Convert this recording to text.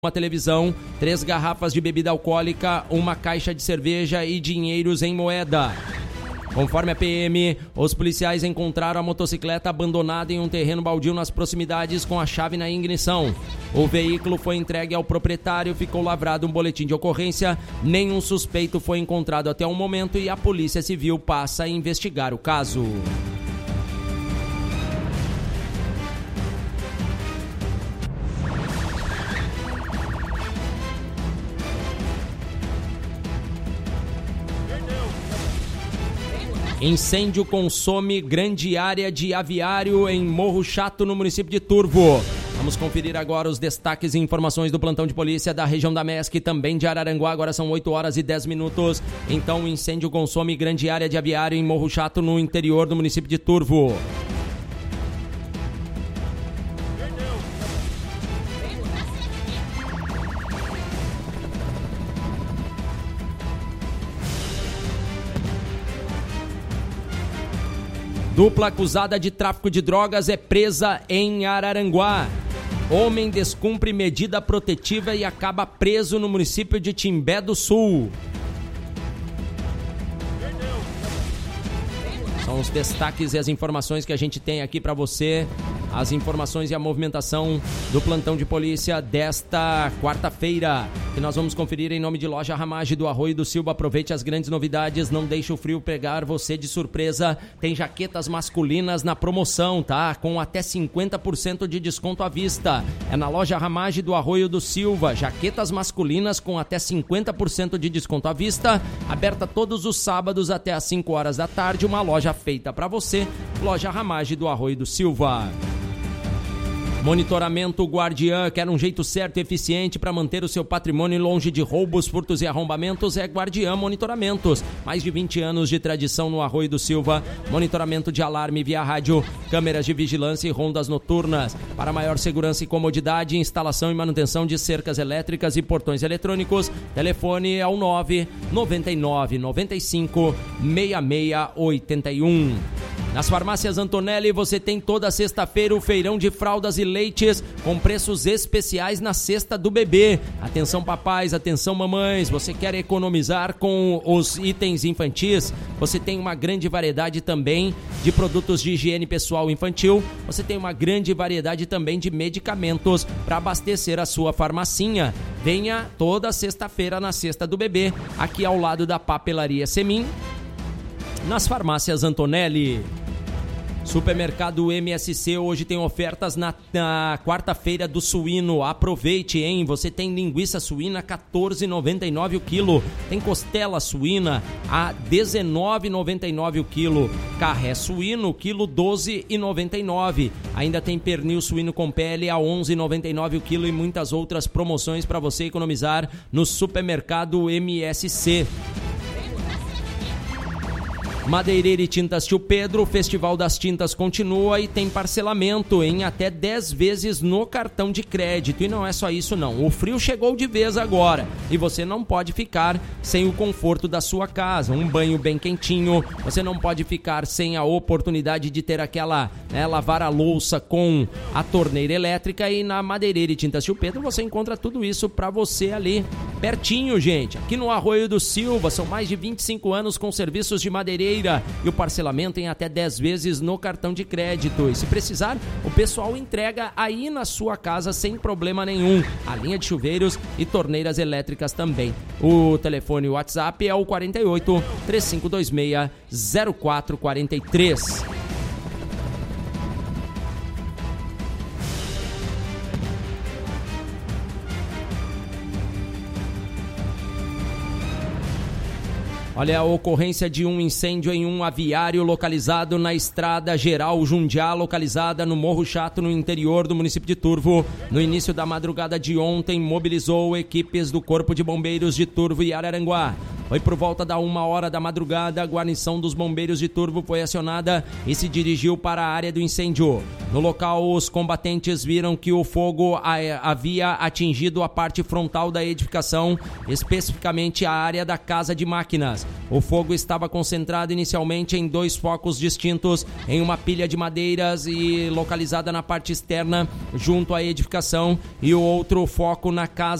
uma televisão, 3 garrafas de bebida alcoólica, uma caixa de cerveja e dinheiros em moeda. Conforme a PM, os policiais encontraram a motocicleta abandonada em um terreno baldio nas proximidades com a chave na ignição. O veículo foi entregue ao proprietário, ficou lavrado um boletim de ocorrência, nenhum suspeito foi encontrado até o momento e a Polícia Civil passa a investigar o caso. Incêndio consome grande área de aviário em Morro Chato, no município de Turvo. Vamos conferir agora os destaques e informações do plantão de polícia da região da MESC e também de Araranguá. Agora são 8 horas e 10 minutos. Então, o incêndio consome grande área de aviário em Morro Chato, no interior do município de Turvo. Dupla acusada de tráfico de drogas é presa em Araranguá. Homem descumpre medida protetiva e acaba preso no município de Timbé do Sul. São os destaques e as informações que a gente tem aqui para você. As informações e a movimentação do plantão de polícia desta quarta-feira, que nós vamos conferir em nome de Loja Ramage do Arroio do Silva. Aproveite as grandes novidades, não deixe o frio pegar você de surpresa. Tem jaquetas masculinas na promoção, tá? Com até 50% de desconto à vista. É na Loja Ramage do Arroio do Silva. Jaquetas masculinas com até 50% de desconto à vista. Aberta todos os sábados até às 5 horas da tarde. Uma loja feita para você. Loja Ramage do Arroio do Silva. Monitoramento Guardiã, quer um jeito certo e eficiente para manter o seu patrimônio longe de roubos, furtos e arrombamentos? É Guardiã Monitoramentos. Mais de 20 anos de tradição no Arroio do Silva. Monitoramento de alarme via rádio, câmeras de vigilância e rondas noturnas. Para maior segurança e comodidade, instalação e manutenção de cercas elétricas e portões eletrônicos. Telefone ao 999 95 6681. Nas farmácias Antonelli você tem toda sexta-feira o feirão de fraldas e leites com preços especiais na cesta do bebê. Atenção papais, atenção mamães, você quer economizar com os itens infantis? Você tem uma grande variedade também de produtos de higiene pessoal infantil. Você tem uma grande variedade também de medicamentos para abastecer a sua farmacinha. Venha toda sexta-feira na cesta do bebê, aqui ao lado da Papelaria Semin, nas farmácias Antonelli. Supermercado MSC hoje tem ofertas na quarta-feira do suíno. Aproveite, hein? Você tem linguiça suína a R$14,99 o quilo. Tem costela suína a R$19,99 o quilo. Carré suíno, o quilo R$12,99. Ainda tem pernil suíno com pele a R$11,99 o quilo e muitas outras promoções para você economizar no Supermercado MSC. Madeireira e Tintas Tio Pedro, o Festival das Tintas continua e tem parcelamento em até 10 vezes no cartão de crédito. E não é só isso não, o frio chegou de vez agora e você não pode ficar sem o conforto da sua casa, um banho bem quentinho, você não pode ficar sem a oportunidade de ter aquela, lavar a louça com a torneira elétrica. E na Madeireira e Tintas Tio Pedro você encontra tudo isso para você ali, pertinho, gente, aqui no Arroio do Silva. São mais de 25 anos com serviços de madeireira e o parcelamento em até 10 vezes no cartão de crédito. E se precisar, o pessoal entrega aí na sua casa sem problema nenhum. A linha de chuveiros e torneiras elétricas também. O telefone WhatsApp é o 48 3526 0443. Olha a ocorrência de um incêndio em um aviário localizado na Estrada Geral Jundiá, localizada no Morro Chato, no interior do município de Turvo. No início da madrugada de ontem, mobilizou equipes do Corpo de Bombeiros de Turvo e Araranguá. Foi por volta da 1h da madrugada, a guarnição dos bombeiros de Turvo foi acionada e se dirigiu para a área do incêndio. No local, os combatentes viram que o fogo havia atingido a parte frontal da edificação, especificamente a área da casa de máquinas. O fogo estava concentrado inicialmente em 2 focos distintos em uma pilha de madeiras e localizada na parte externa junto à edificação, e o outro foco na casa